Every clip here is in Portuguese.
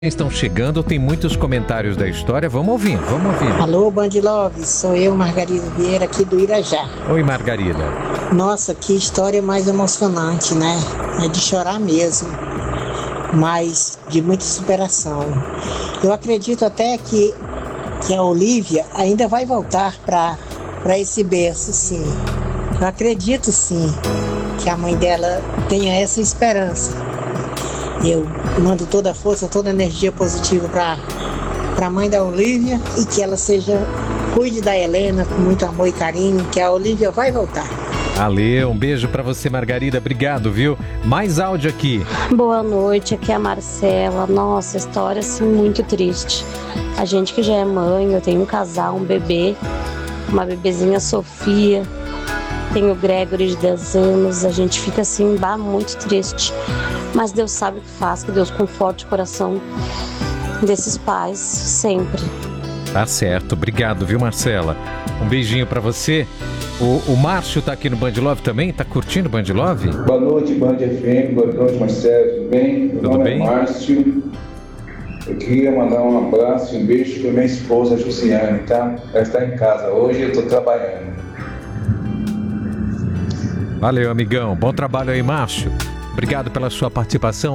Estão chegando, tem muitos comentários da história. Vamos ouvir, vamos ouvir. Alô, Band Love, sou eu, Margarida Vieira, aqui do Irajá. Oi, Margarida. Nossa, que história mais emocionante, né? É de chorar mesmo, mas de muita superação. Eu acredito até que a Olivia ainda vai voltar para esse berço, sim. Eu acredito, sim, que a mãe dela tenha essa esperança. Eu mando toda a força, toda a energia positiva para a mãe da Olivia e que ela cuide da Helena com muito amor e carinho, que a Olivia vai voltar. Valeu, um beijo pra você, Margarida. Obrigado, viu? Mais áudio aqui. Boa noite, aqui é a Marcela. Nossa, história assim muito triste. A gente que já é mãe, eu tenho um casal, um bebê, uma bebezinha Sofia, tenho o Gregory de 10 anos, a gente fica assim, muito triste. Mas Deus sabe o que faz, que Deus conforte o coração desses pais sempre. Tá certo, obrigado, viu, Marcela? Um beijinho pra você. O Márcio tá aqui no Band Love também, tá curtindo o Band Love? Boa noite, Band FM, boa noite, Marcelo, tudo bem? Meu nome é Márcio. Eu queria mandar um abraço e um beijo pra minha esposa, Jussiane, tá? Ela está em casa hoje, eu tô trabalhando. Valeu, amigão. Bom trabalho aí, Márcio. Obrigado pela sua participação.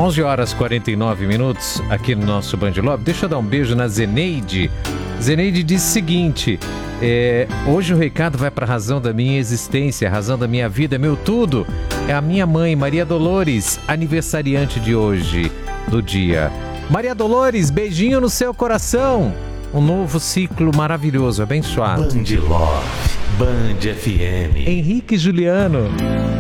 11h49 aqui no nosso Band Love. Deixa eu dar um beijo na Zeneide. Zeneide disse o seguinte: hoje o recado vai para a razão da minha existência, a razão da minha vida, meu tudo. É a minha mãe, Maria Dolores, aniversariante de hoje, do dia. Maria Dolores, beijinho no seu coração. Um novo ciclo maravilhoso, abençoado. Band Love, Band FM. Henrique e Juliano.